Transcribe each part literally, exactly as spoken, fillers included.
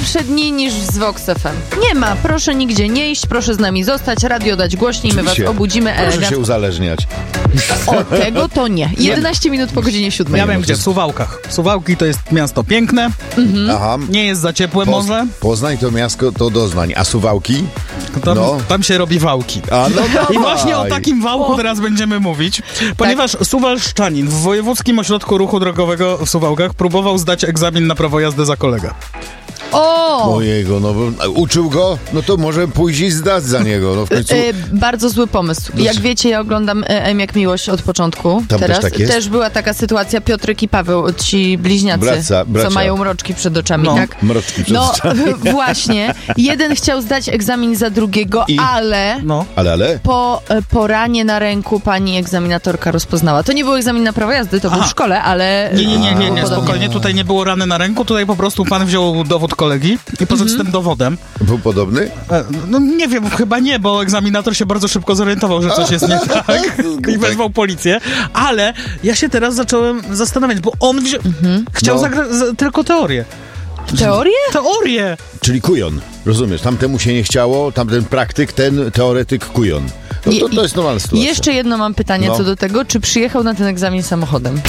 lepsze dni niż z Vox F M. Nie ma, proszę nigdzie nie iść, proszę z nami zostać, radio dać głośniej, my was obudzimy Proszę elegancko. się uzależniać. O, tego to nie. jedenaście minut po godzinie siódmej. Ja wiem gdzie, w Suwałkach. Suwałki to jest miasto piękne, Mhm. Aha. nie jest za ciepłe Poz- może, Poznań to miasto, to Doznań. A Suwałki? tam, No. tam się robi wałki. A no I dawaj. właśnie o takim wałku teraz będziemy mówić, ponieważ suwalszczanin w Wojewódzkim Ośrodku Ruchu Drogowego w Suwałkach próbował zdać egzamin na prawo jazdy za kolegę. O! Mojego, no bo- uczył go? No to może pójść i zdać za niego. No w końcu... E, bardzo zły pomysł. Jak wiecie, ja oglądam e, M jak Miłość od początku. Tam też Teraz tak jest? też była taka sytuacja, Piotrek i Paweł, ci bliźniacy, Bracia- bracia. co mają mroczki przed oczami, No, tak? mroczki przed No oczami. właśnie. Jeden chciał zdać egzamin za drugiego, I? ale No. Ale, ale? po, e, po ranie na ręku pani egzaminatorka rozpoznała. To nie był egzamin na prawo jazdy, to był Aha. w szkole, ale... Nie, nie, nie, nie, nie, było podobnie. spokojnie, tutaj nie było rany na ręku, tutaj po prostu pan wziął dowód kolegi i poszedł z tym dowodem. Był podobny? E, No nie wiem, chyba nie, bo egzaminator się bardzo szybko zorientował, że coś jest nie tak i wezwał policję, ale ja się teraz zacząłem zastanawiać, bo on wzi- chciał No. zagrać z- tylko teorię. Teorię? Teorię! Czyli kujon. Rozumiesz? Tamtemu się nie chciało, tamten praktyk, ten teoretyk kujon. No to, to jest normalna sytuacja. Jeszcze jedno mam pytanie No. co do tego, czy przyjechał na ten egzamin samochodem?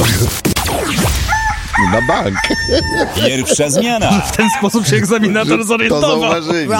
Na bank. Pierwsza zmiana. W ten sposób się egzaminator To zorientował. zauważyli.